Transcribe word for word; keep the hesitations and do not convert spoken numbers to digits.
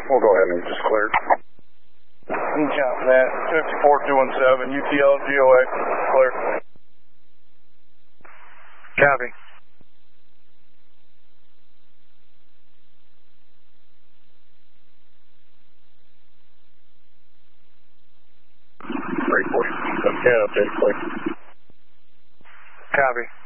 We'll go ahead and just clear. Count that. fifty-four two one seven, U T L G O A. Clear. Copy. Three forty. Can update, clear. Copy.